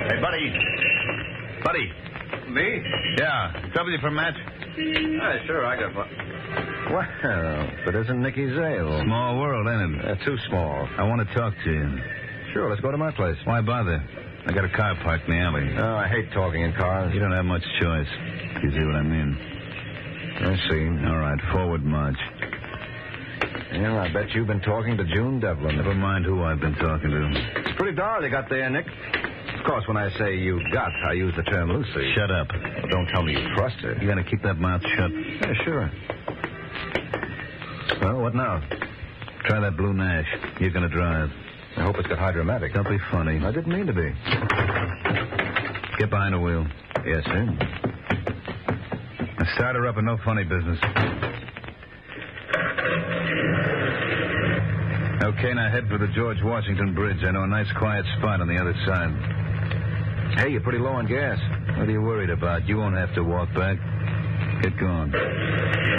Hey, Buddy. Buddy. Me? Yeah. W for Matt. Sure, I got one. Well, but isn't Nicky Zale? Small world, ain't it? Too small. I want to talk to you. Sure, let's go to my place. Why bother? I got a car parked in the alley. Oh, I hate talking in cars. You don't have much choice. You see what I mean? I see. All right, forward march. Yeah, I bet you've been talking to June Devlin. Never mind who I've been talking to. It's pretty darn you got there, Nick. Of course, when I say you got, I use the term loosely. Shut up. Well, don't tell me you trust her. You gotta keep that mouth shut. Yeah, sure. Well, what now? Try that blue Nash. You're gonna drive. I hope it's got hydromatic. Don't be funny. I didn't mean to be. Get behind the wheel. Yes, sir. Now start her up and no funny business. Okay, now head for the George Washington Bridge. I know a nice quiet spot on the other side. Hey, you're pretty low on gas. What are you worried about? You won't have to walk back. Get going.